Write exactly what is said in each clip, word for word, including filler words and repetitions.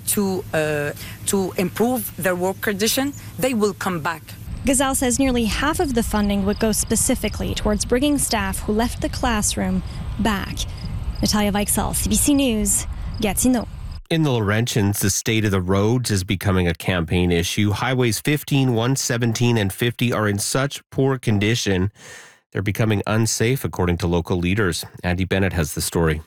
to uh, to improve their work condition, they will come back. Gazal says nearly half of the funding would go specifically towards bringing staff who left the classroom back. Natalia Weichsel, C B C News, Gatineau. In the Laurentians, the state of the roads is becoming a campaign issue. Highways fifteen, one seventeen, and fifty are in such poor condition, they're becoming unsafe, according to local leaders. Andy Bennett has the story.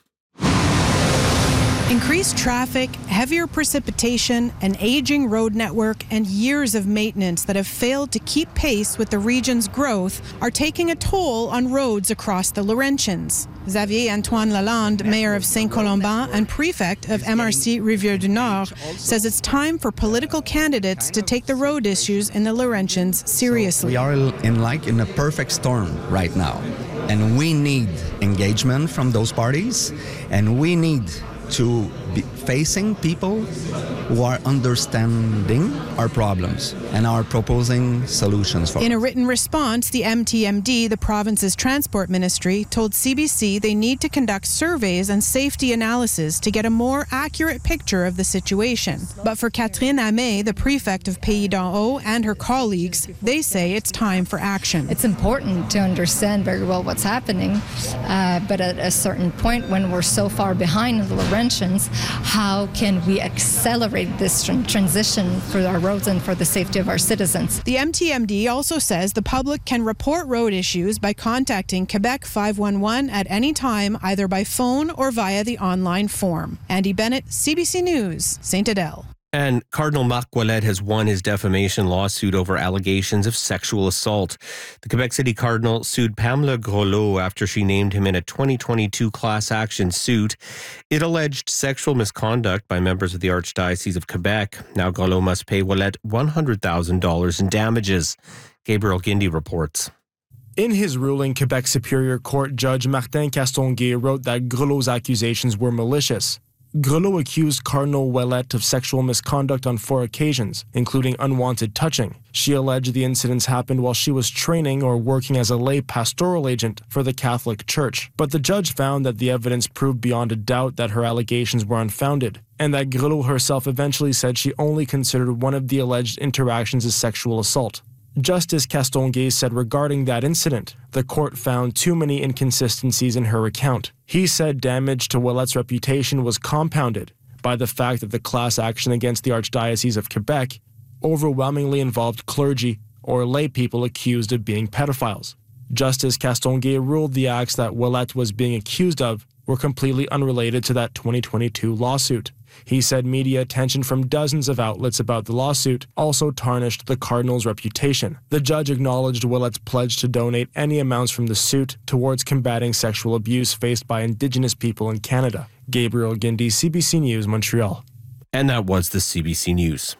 Increased traffic, heavier precipitation, an aging road network, and years of maintenance that have failed to keep pace with the region's growth are taking a toll on roads across the Laurentians. Xavier Antoine Lalande, mayor of Saint-Colomban and prefect of M R C Rivière-du-Nord, says it's time for political candidates to take the road issues in the Laurentians seriously. We are in like in a perfect storm right now, and we need engagement from those parties, and we need to be facing people who are understanding our problems and are proposing solutions for. In a written response, the M T M D, the province's transport ministry, told C B C they need to conduct surveys and safety analysis to get a more accurate picture of the situation. But for Catherine Amé, the prefect of Pays d'en-Haut, and her colleagues, they say it's time for action. It's important to understand very well what's happening, uh, but at a certain point when we're so far behind in the Laurentians, how can we accelerate this tr- transition for our roads and for the safety of our citizens? The M T M D also says the public can report road issues by contacting Quebec five one one at any time, either by phone or via the online form. Andy Bennett, C B C News, Saint Adèle. And Cardinal Marc Ouellet has won his defamation lawsuit over allegations of sexual assault. The Quebec City Cardinal sued Pamela Groslo after she named him in a twenty twenty-two class action suit. It alleged sexual misconduct by members of the Archdiocese of Quebec. Now Groslo must pay Ouellet one hundred thousand dollars in damages. Gabriel Guindy reports. In his ruling, Quebec Superior Court Judge Martin Castonguay wrote that Groslo's accusations were malicious. Groslo accused Cardinal Ouellet of sexual misconduct on four occasions, including unwanted touching. She alleged the incidents happened while she was training or working as a lay pastoral agent for the Catholic Church. But the judge found that the evidence proved beyond a doubt that her allegations were unfounded, and that Groslo herself eventually said she only considered one of the alleged interactions as sexual assault. Justice Castonguay said regarding that incident, the court found too many inconsistencies in her account. He said damage to Ouellet's reputation was compounded by the fact that the class action against the Archdiocese of Quebec overwhelmingly involved clergy or lay people accused of being pedophiles. Justice Castonguay ruled the acts that Ouellet was being accused of were completely unrelated to that twenty twenty-two lawsuit. He said media attention from dozens of outlets about the lawsuit also tarnished the Cardinal's reputation. The judge acknowledged Ouellet's pledge to donate any amounts from the suit towards combating sexual abuse faced by Indigenous people in Canada. Gabriel Guindy, C B C News, Montreal. And that was the C B C News.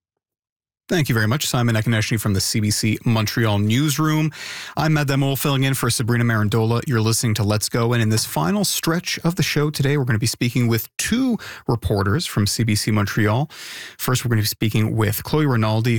Thank you very much, Simon Ekaneshny from the C B C Montreal newsroom. I'm Matt Demol filling in for Sabrina Marandola. You're listening to Let's Go. And in this final stretch of the show today, we're going to be speaking with two reporters from C B C Montreal. First, we're going to be speaking with Chloe Rinaldi,